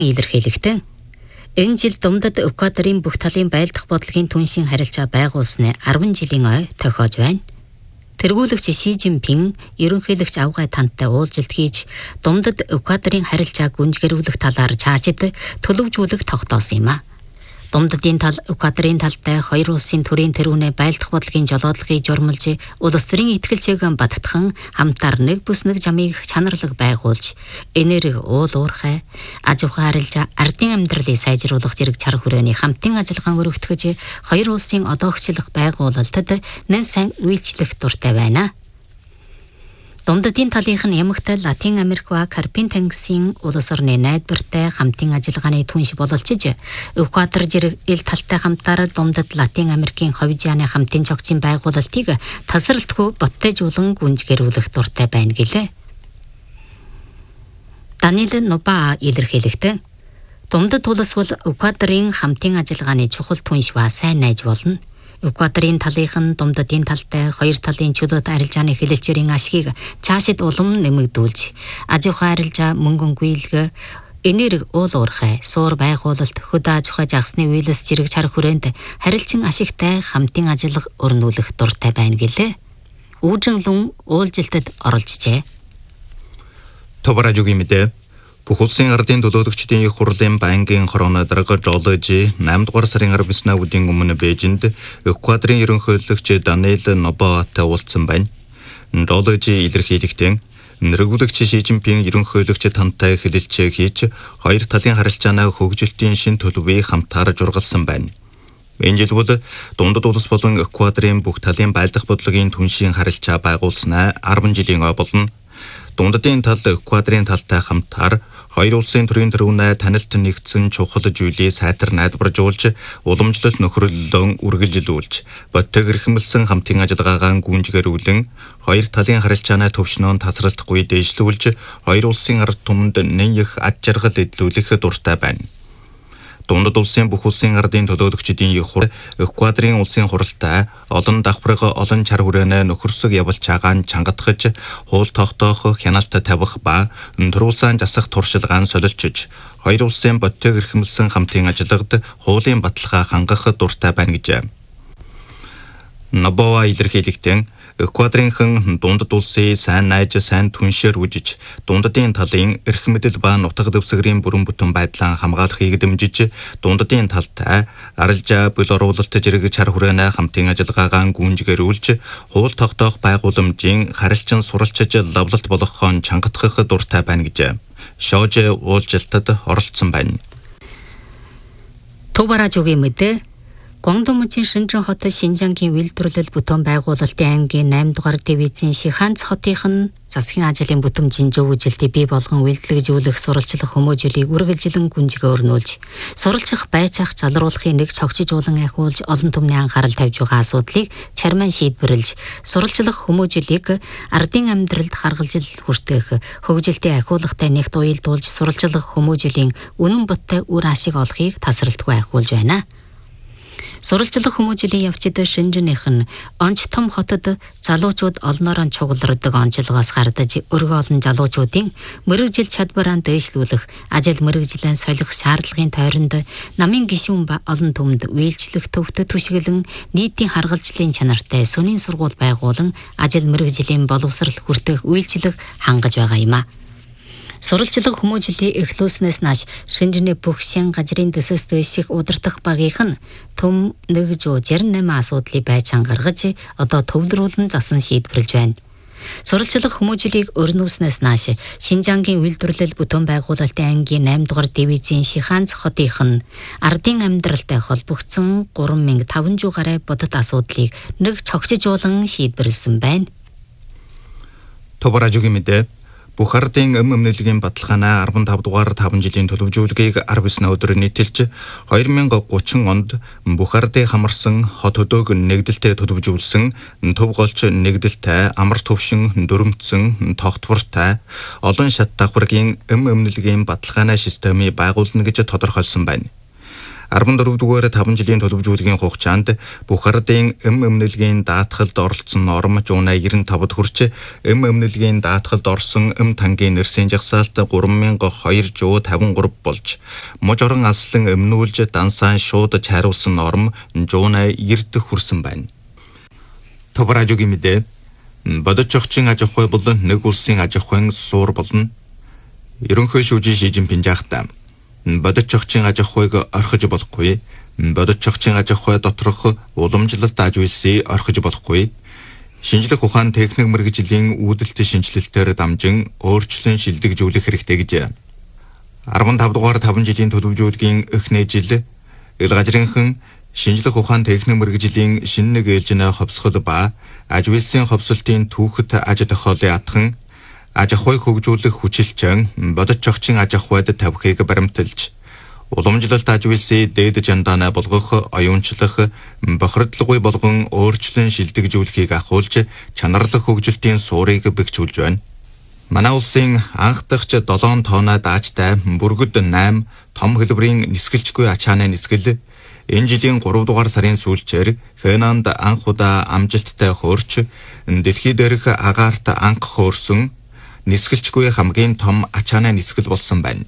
илэрхийлэгдэн. Энэ жил Думдад Эквадорын бүх талын байлдах бодлогын түншийн харилцаа байгуулсны 10 жилийн ой тохиож байна. Тэргүүлэгч Ши Жинпин ерөнхийлөгч Авгай тантай уулзалт хийж Думдад Эквадорын харилцааг гүнзгэрүүлэх талаар цаашид төлөвжүүлэх тогтоосон юм а. Думдадын тал Эквадорын талтай хоёр улсын төрийн тэргүүнээ байлдах бодлогын жолоодлогыг журмалж, улс төрийн итгэлцээг баттхан хамтаар нэг бүс нэг жамыг чанарлаг байгуулж, энерги уул уурхай, аж ахуйн харилцаа, ардын амьдралыг сайжруулах зэрэг чарга хүрээний хамтын ажиллагаан өргөтгөж, хоёр улсын одоогчлох байгуулалтад нэн сайн үйлчлэх дуртай байна. Думдадын талынх нь ямагтай Латин Америк ба Карибын тэнгисийн улс орны найдвартай хамтын ажиллагааны түнш бололцож, Эквадор зэрэг ил талтай хамтаар Думдад Латин Америкийн ховжааны хамтын цогцын байгуулалтыг тасралтгүй боттойжуулан гүнзгэрүүлэх дуртай байна гэлээ. Даниэл Нуба илэрхийлэгдэн. Думдад улс бол Эквадорын хамтын ажиллагааны чухал түнш ба сайн найз болно. Эквадорын талынхан Думдадын талтай хоёр талын чөлөөт арилжааны хэлэлцээрийн ашгийг цаашид улам нэмэгдүүлж, аж ахуйн арилжаа, мөнгөнгүййлгэ, энерги уул уурхай, суур байгуулалт, хөдөө аж ахуй жагсны үйлс зэрэг чарга хүрээнд харилцан ашигтай хамтын ажиллага өрнүүлэх дуртай байна гэлээ. Үүжинлэн уулзалтад оролцжээ. Товаражугийн мэдээ. Бүх улсын ардын төлөөлөгчдийн их хурлын байнгын хорооны дарга Жоложи 8 дугаар сарын 19-ны өдрийн өмнө Бээжинд Эквадорын ерөнхийлөгч Даниэл Нобаатай уулзсан байна. Жоложи илэрхийлэгдэн нэргүүлэгч Ши Жинпин ерөнхийлөгч тантай хэлэлцээ хийж хоёр талын харилцааны хөгжилтийн шин төлөвийг хамтаар жургалсан байна. Энэ жил бол Дундад улс болон Эквадорын бүх талын байлдах бодлогын түншийн харилцаа байгуулснаа 10 жилийн ой болно. Дундадын тал Эквадорын талтай хамтаар хоёр улсын төрийн тэргүүнээ танилт нэгдсэн чухал зүйлийг сайтар найдваржуулж, уламжлалт нөхөрлөлөө үргэлжлүүлж, боттойг эрхэмлсэн хамтын ажиллагаагаа гүнзгэрүүлэн, хоёр талын харилцааны төвшнөө тасралтгүй дэвшлүүлж, хоёр улсын ард түмэнд нэн их аж жаргал эдлүүлэх дуртай байна. Дундад улсын бүх улсын ардын төлөөлөгчдийн их хурл Эквадорын улсын хуралтай олон давхраг олон чар хүрээнэ нөхөрсөг явуулж чагаан чангатгаж, хуул тогтоох хяналт тавих ба өндрүүлсэн засах туршилгаан солилцож, хоёр улсын боттойг эрхэмлсэн хамтын ажиллагад хуулийн баталгаа хангах дуртай байна гэж. Нобаа илэрхийлэгдэн Эквадорынхан Дундад улсын сайн найз, сайн түншээр үжиж, Дундадын талын эрх мэдэл ба нутаг дэвсгэрийн бүрэн бүтэн байдлаа хамгаалахыг дэмжиж, Дундадын талтай арилжаа бүл оруулалт зэрэг чар хүрээнэ хамтын ажиллагаагаа гүнзгэрүүлж, хуул тогтоох байгууламжийн харилцан суралцж лавлалт болгохоон чангатгах дуртай байна гэж Шоже уулзалтад оролцсон байна. Товаражугийн мэдээ. Гуандонгмын Шэньчжэн хот Шинжангийн үйлдвэрлэл бүтээн байгуулалтын аймгийн 8 дугаар дивизийн Шиханц хотынх нь засгийн ажлын бүтэмжийн зөвлөлтөд бий болгон үйлдвэрлэгжүүлэх сурвалжлах хүмүүжлийг үргэлжлэн гүнзгий өрнүүлж, сурвалжих байцаах залруулахын нэг цогцжуулан ахиулж олон түмний анхаарал тавьж байгаа асуудлыг чарман шийдвэрлэж, сурвалжлах хүмүүжлийг ардын амьдралд харгалзал хүртэх, хөгжилтэй ахиулахтай нэгт уялдуулж сурвалжлах хүмүүжлийн үнэн бодтой үр ашиг олохыг тасралтгүй ахиулж байна. Сурвалжлах хүмүүжлийн явцад Шэньчжэнийх нь онц том хотод залуучууд олноороо чуглардаг онцлогоос гардаж өргө олон залуучуудын мэрэгжил чадвараа дээшлүүлэх, ажил мэрэгжилэн солих шаардлагын тойронд намын гишүүн ба олон түмэнд үйлчлэх төвд түшиглэн нийтийн харгалзлын чанартай сүнийн сургууль байгуулан ажил мэрэгжлийн боловсрал хүртэх үйлчлэг хангаж байгаа юм а. Сурвалжлах хүмүүжлийн эхлүүлснээс нааш Шэньчжэний бүх шин газрын дэсэс дэших удирдах багийнх нь төм 168 асуудлыг байцаан гаргаж одоо төвлөрүүлэн засан шийдвэрлэж байна. Сурвалжлах хүмүүжлийг өрнүүлснээс нааш Шинжангийн үйлдвэрлэл бүтээн байгуулалтын аймгийн 8 дугаар дивизийн Шиханц хотынх нь ардын амьдралтай холбогдсон 3500 гаруй бодит асуудлыг нэг цогцжуулан шийдвэрлсэн байна. Товаражугийн мэдээ. Бүх ардын өмнөлгийн баталгаанаа 15 дугаар 5 жилийн төлөвжүүлгийг 19 өдөр нийтэлж 2030 онд бүх ардыг хамарсан хот хөдөöг нэгдэлтэй төлөвжүүлсэн төв голч нэгдэлтэй амар төвшин дөрөмтсөн тогтвортой олон шат давхаргийн өмнөлгийн баталгааны системийг байгуулна гэж тодорхойлсон байна. 14 дугаар 5 жилийн төлөвлөгөөгийн хугацаанд бүх ардын өмнөлгийн даатгалд оролцсон норм жуунаа 95-д хүрч өмнөлгийн даатгалд орсон тангийн нэрсийн жагсаалт 3253 болж муж орон аслан өмнүүлж дансаан шууд чаруулсан норм жуунаа 90-д хүрсэн байна. Товражогийн мэдээ бодож огчин аж ахуй болон нэг улсын аж ахуйн суур болно. Ерөнхий шүүжийн Ши Жинпин жаахтаа бодож огчин аж ахуйг орхиж болохгүй. Бодож огчин аж ахуй доторх уламжлалт аж үйлсийг орхиж болохгүй. Шинжлэх ухаан техник мэргэжлийн үүдэлт шинжилэлтээр дамжин өөрчлөн шилдэгжүүлэх хэрэгтэй гэж 15 дугаар 5 жилийн төлөвлөгөөгийн эхний жил ил газрынхан шинжлэх ухаан техник мэргэжлийн шинэ нэг ээлжинэ ховсгол ба аж үйлсийн ховсолтын түүхэд аж тохиолын атхан аж ахуйг хөгжүүлэх хүчилчэн бодож огчин аж ахуйд тавихыг баримталж уламжлалт аж үйлсийн дээд жандаанаа болгох, оюунчлах, бохирдлоггүй болгон өөрчлөн шилдэгжүүлэхийг ахуулж чанарлах хөгжилтийн суурийг бэхжүүлж байна. Манай улсын анх дахь 7 тоноо даажтай бүргэд 8 том хэлбэрийн нисгэлжгүй ачааны нисгэл энэ жилийн 3 дугаар сарын сүүлчээр Хэнанд анх удаа амжилттай хөөрч дэлхий дээрх агаарт анх хөөрсөн нисгэлжгүй хамгийн том ачааны нисгэл болсон байна.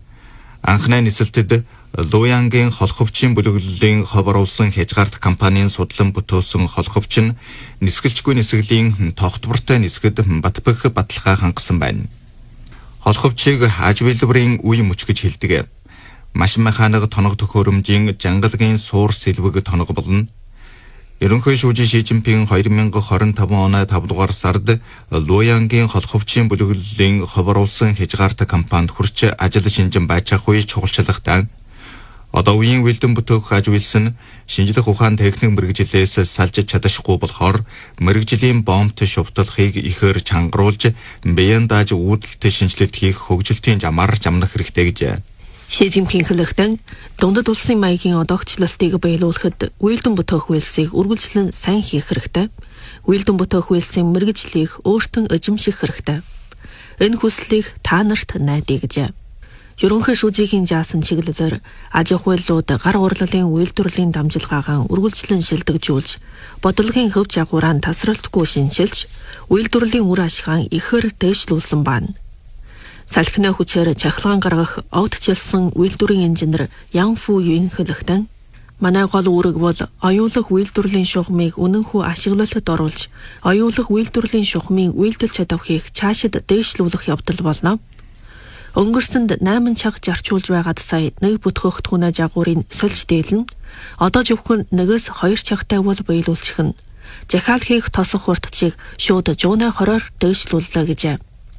Анхны нисэлтэд Луянгийн холховчийн бүлэглэлийн хов оруулсан хязгаарт компанийн судлан бүтөөсөн холховч нь нисгэлжгүй нисгэлийн тогтвортой нисгэд батбэх баталгаа хангасан байна. Холховчийг аж үйлдвэрийн үе мөч гэж хэлдэг. Машин механик тоног төхөөрөмжийн жангалагын суур сэлвэг тоног болно. Ерөнхий шүүжийн Ши Жинпин 2025 оны 5 дугаар сард Луянгийн холховчийн бүлэглэлийн хов оруулсан хязгаарт компанид хүрч ажил шинжин байцаах үе чухалчлагтай. Одоо үеийн үйлдэн бүтээх аж үйлс нь шинжлэх ухаан техник мэргэжлээс салж чадахгүй болохоор мэргэжлийн бомбт шувталхыг ихээр чангаруулж биеийн дааж үүдэлт шинжилэлт хийх хөгжилтийн замаар замнах хэрэгтэй гэж. Ши Жинпин хэлэхдээ дундад улсын маягийн одоогчлалтыг биелүүлэхэд үйлдэн бүтээх үйлсийг үргэлжлэн сайн хийх хэрэгтэй. Үйлдэн бүтээх үйлсийн мэргэжлийг өөртөө эзэмших хэрэгтэй. Энэ хүслийг та нарт найдая гэж. Ерөнхий шүүжийн жаасан чиглэлээр аж ахуйлууд гар урлалын үйлдвэрлэлийн дамжилгаагаа үргэлжлэн шилдэгжүүлж, бодлогын хөв жагуураа тасралтгүй шинжилж, үйлдвэрлэлийн үр ашигаа ихээр дээшлүүлсэн байна. Салхины хүчээр чахалгаан гаргах огтчилсан үйлдвэрийн инженер Ян Фу Юн хэлэхдээ манай гол үүрэг бол оюулах үйлдвэрлэлийн шугамыг үнэнхүү ашиглалтад оруулж, оюулах үйлдвэрлэлийн шугамын үйлдэл чадварыг цаашид дээшлүүлэх явдал болно. Өнгөрсөнд 8 чаг жарчуулж байгаад сая нэг бүтгэгдэхүүнээ жагуурын сольж дээлнэ. Одоо зөвхөн 1-2 чагтай бол биелүүлчих нь. Захиал хийх тосох хурдчийг шууд жуунаа 20-оор дээшлүүллээ гэж.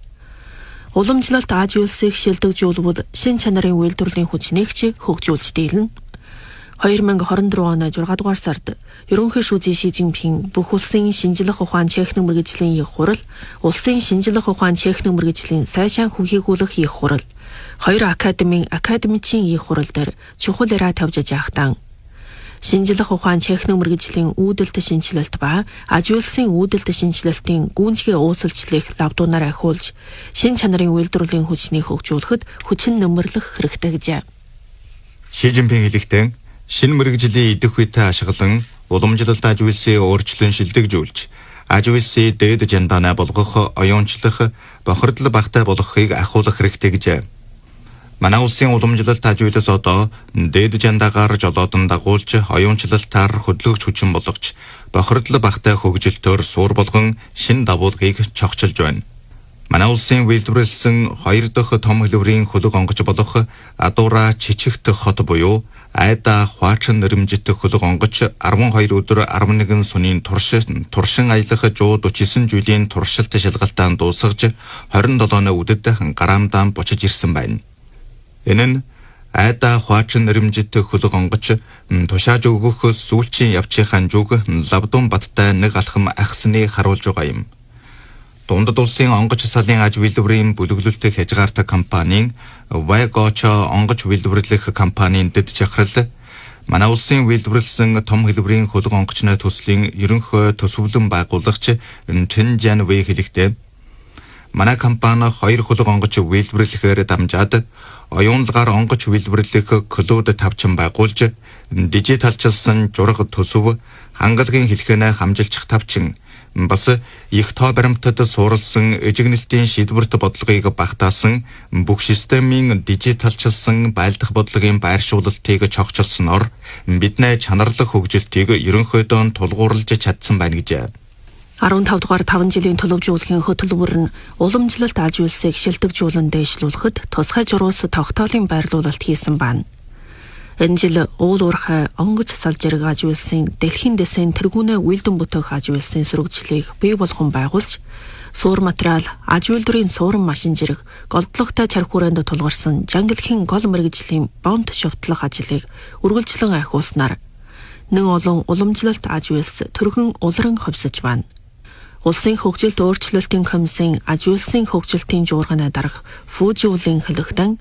Уламжлалт аж үйлсийг шилдэгжүүлбэл шин чанарын үйлдвэрлэлийн хүчнээгч хөгжүүлж дийлнэ. 2024 оны 6 дугаар сард ерөнхий шүүжийн Ши Жинпин бүх улсын шинжлэх ухаан техник мэргэжлийн их хурал, улсын шинжлэх ухаан техник мэргэжлийн сайшаан хүнхийгүүлэх их хурал, 2 академийн академичийн их хурал дээр чухал яриа тавьж яахтан шинжлэх ухаан техник мэргэжлийн үүдэлт шинжилэлт ба аж үйлсийн үүдэлт шинжилэлтийн гүйцэтгэх uusilжлэх лабдуунаар ахиулж шин чанарын үйлдвэрлэлийн хүчнийг хөгжүүлэхэд хүчин нэмэрлэх хэрэгтэй гэж. Ши Жинпин хэлэхдээ шинэ мэргэжлийн идэх үетэй ашиглан уламжлалт аж үйлсийг өөрчлөн шилдэгжүүлж, аж үйлсийг дээд жандаанаа болгох, оюунчлах, бохирдол багтай болгохыг ахиулах хэрэгтэй гэж. Манай улсын уламжлалт аж үйлс одоо дээд жандаагаар жолоодон дагуулж, оюунчлалтаар хөдөлгөж хүчин болгож, бохирдол багтай хөгжилтөөр суур болгон шинэ давуулгыг чогчилж байна. Манай улсын үйлдвэрлэсэн 2 дахь том хэлбэрийн хөлөг онгоц болох Адуура Чичигт хот буюу Айда Хваачин нэрмжит хөлөг онгоц 12 өдөр 11 сүнийн туршин аялах 149 жилийн туршилт шалгалтаан дуусгаж 27 өдөд гараамдаан бочиж ирсэн байна. Энэ нь Айда Хваачин нэрмжит хөлөг онгоц тушааж өгөх сүүлчийн явчихын зүг лавдун баттай нэг алхам ахсны харуулж байгаа юм. Дундад улсын онгоц салын аж үйлдвэрийн бүлэглэлт хязгаартай компанийн Вайгочо онгоц үйлдвэрлэх компанийн дэд чахрал манай улсын үйлдвэрлэсэн том хэлбэрийн хөлөг онгоцны төслийн ерөнхий төсвөлэн байгуулагч Чэн Жан Вэй хэлэхдээ манай компани 2 хөлөг онгоц үйлдвэрлэхээр дамжаад оюунлагаар онгоч үйлдвэрлэх клауд тавчин байгуулж, дижиталчилсан жураг төсөв, хангалагын хэлхэнэ хамжилчих тавчин, бас их тоо баримтад суурилсан эжигнэлтийн шийдвэрт бодлогыг багтаасан, бүх системийн дижиталчилсан байлдах бодлогын байршуулалтыг чогчилсноор бидний чанарлах хөгжилтийг ерөнхийдөө тулгуурлаж чадсан байна гэж. 15 дугаар 5 жилийн төлөвжүүлэхийн хөтөлбөр нь уламжлалт аж үйлсийг шилдэг-жуулан дэвшлүүлэхэд тусгай журуус тогтоолын байрлуулалт хийсэн байна. Энэ жил уул уурхай онгоч салжирэг аж үйлсийн дэлхийн дэсийн тэргүүнээ үйлдэн бүтээх аж үйлсийн сөрөгжлийг бий болгон байгуулж, суур материал, аж үйлдвэрийн суурин машин зэрэг голдлоготой чарх хүрээнд тулгарсан жангилхийн гол мэргэжлийн бонт шувтлах ажлыг үргэлжлэн ахиулснаар нэг олон уламжлалт аж үйлс төргөн улран хувьсаж байна. Улсын хөгжилт өөрчлөлтийн комиссийн аж үйлсийн хөгжилтийн жуурганы дарга Фүүжиулийн хэлэхдээ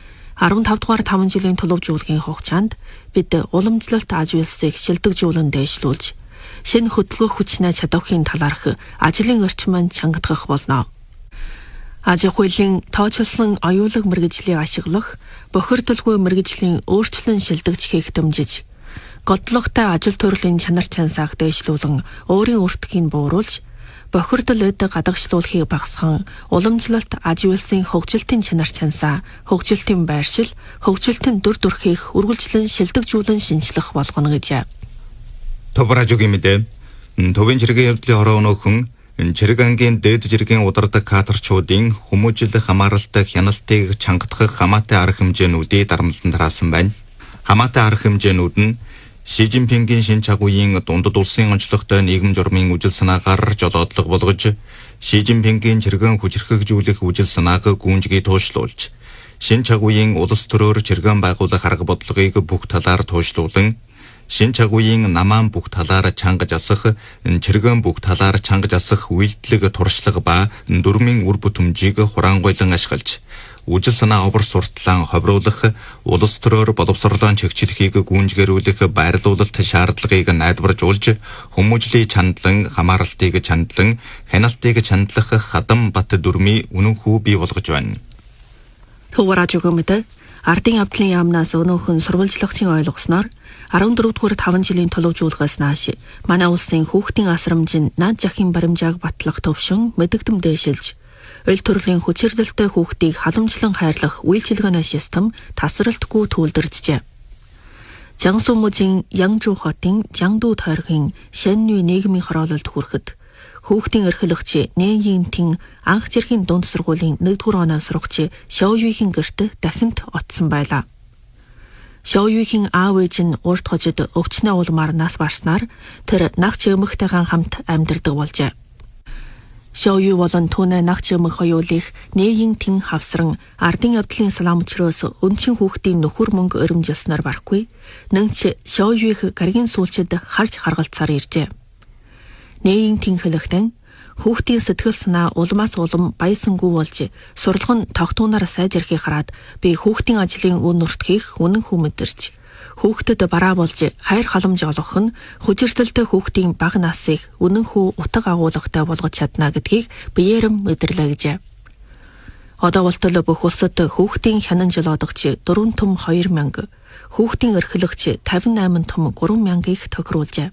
15 дугаар 5 жилийн төлөвжүүлгийн хугацаанд бид уламжлалт аж үйлсийг шилдэг-жуулан дэвшлүүлж, шинэ хөдөлгөөх хүчнээ чадвархын талаарх ажлын орчмыг чангадах болно. Аж ахуйн тооцоолсон оюулаг мэргэжлийг ашиглах, бохирдолгүй мэргэжлийн өөрчлөн шилдэгч хийх дэмжиж, годлоготой ажил төрлийн чанар чансааг дэвшлүүлэн өөрийн өртгийг бууруулж, бохирдол эд гадагшлуулахыг багасган уламжлалт аж үйлсийн хөгжилтийн чанар чансаа, хөгжилтийн байршил, хөгжилтийн дүр төрхийг үргэлжлэн шилдэг-жуулан шинжлэх болгоно гэж. Товражугийн мэдээ. Төвийн жиргээ явдлын хороо өнөөхөн Чирэг ангийн дээд жиргийн удардаг кадрчуудын хүмүүжил хамааралтай хяналтыг чангадах хамаатай арга хэмжээнүүдийг дарамтлан тараасан байна. Хамаатай арга хэмжээнүүд нь Ши Жинпингийн шинэ чагуугийн дундад улсын онцлогтой нийгэм журмын үжил санаагаар жолоодлого болгож, Ши Жинпингийн чиргэн хүчрхэгжүүлэх үжил санааг гүнжгий туушлуулж, шинэ чагуугийн улс төрөөр чиргэн байгуулах арга бодлогыг бүх талаар туушлуулан, шинэ чагуугийн намаан бүх талаар чангаж асах, чиргэн бүх талаар чангаж асах үйлдэлэг туршлага ба дүрмийн үр бүтэмжийг хураангуйлан ашиглаж, үжил санаа овор сурталаан ховруулах, улс төрөөр боловсролон чигчлэхийг гүнжгэрүүлэх байрлуулалт шаардлагыг найдваржуулж, хүмүүжлийн чандлан, хамааралтыг чандлан, хяналтыг чандлах хадам бат дүрмийн үнэн хүү бий болгож байна. Төвөөрөжгөмөд ардын явдлын яамнаас өнөөхөн сурвалжлагчийн ойлгосноор 14 дугаар 5 жилийн төлөвжүүлгээс нааш манай улсын хүүхдийн асрамжийн наад жахын баримжааг батлах төвшин мэдэгдэм дээшилж, ойл төрлийн хүчирдэлтэй хүүхдийг халамжлан хайрлах үйлчилгээний систем тасралтгүй төлөвлөржээ. Жансүмүжийн Янжу хотын Жангду тойргийн Шэннүй нийгмийн хороололд хүрэхэд хүүхдийн эрхлэгч Нээйинтийн анх зэргийн дунд сургуулийн 1-р оноо сурагч Шоуюигийн гэрт дахинд отсон байлаа. Шоуюигийн аав ээж нь урд хожид өвчнөө улмаар нас барснаар тэр нагч эмэгтэйхэн хамт амьдардаг болжээ. Шоуюи болон түүний нагч эмэг хоёулыг Нээйинтийн хавсран ардын явдлын салам өчрөөс өнчин хүүхдийн нөхөр мөнгө өрөмжилснээр барахгүй, нэнч Шоуюиг гаригийн сүүлчид харж харгалцаар иржээ. Нээйинтийн хэлэхдээ хүүхдийн сэтгэл санаа улмаас улам баясангүй болж, сурлагын тогтуунаар сайжрахыг хараад би хүүхдийн ажлын үн нуртгийг үнэн хүн мэдэрч, хүүхдэд бараа болж хайр халамж олгох нь хүчирдэлтэй хүүхдийн бага насыг үнэн хүү утга агуулгатай болгож чадна гэдгийг биеэрэм мэдэрлээ гэжээ. Одоо болтол бүх улсад хүүхдийн хянан жолоодогч 4 том 2000, хүүхдийн эрхлэгч 58 том 3000-ыг тохируулжээ.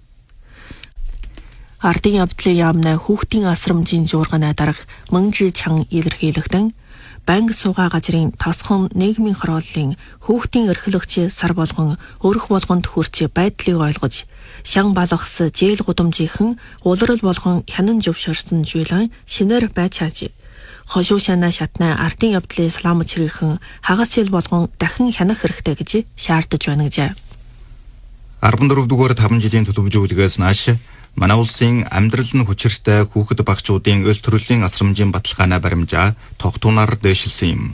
Ардын явдлын яамны хүүхдийн асрамжийн жуурганы дарга Мөнжи Чан илэрхийлэгдэн банк суугаа газрын тосхон нийгмийн хорооллын хүүхдийн эрхлэгч сар болгон өрх болгонд хүрч байдлыг ойлгож, шан балгас зээл гудамжийнхэн улирал болгон хянан зөвшөөрсөн жуулан шинээр байж хааж, хошуу шанаа шатнаа ардын явдлын салам өчрийнхэн хагас жил болгон дахин хянах хэрэгтэй гэж шаардаж байна гэжээ. 14 дугаар 5 жилийн төлөвжүүлгээс нааш манай улсын амьдрал нь хүчиртэй хүүхэд багчуудын өл төрлийн асрамжийн баталгааны баримжаа тогтуунаар дэвшилсэн юм.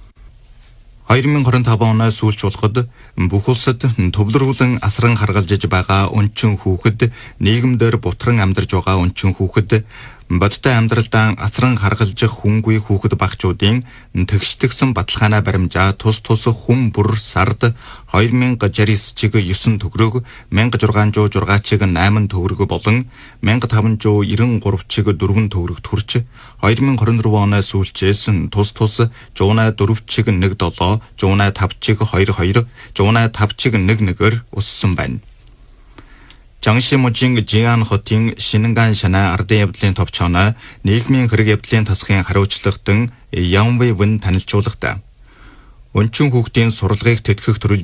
2025 оноос сүүлч болоход бүх улсад төвлөрүүлэн асран харгалзаж байгаа өнчин хүүхэд, нийгэмдэр бутран амьдарж байгаа өнчин хүүхэд, бодтой амьдралдаа ацран харгалзах хүнгүй хүүхэд багчуудын тэгштгсэн баталгаанаа баримжаа тус хүн бүр сард 2069 чиг 9 төгрөг, 1606 чиг 8 төгрөг болон 1593 чиг 4 төгрөг төрч 2024 оноос сүүлчээс тус 104 чиг 17, 105 чиг 22, 105 чиг 11-ээр өссөн байна. Жангшимужийн Жиан хотын Шинэнган шанаа ардын явдлын товчооноо нийгмийн хэрэг явдлын тасгын хариуцлагадан Ямвэ Вэн танилцуулгатай. Өнчин хүүхдийн сурлагыг тэтгэх төрөл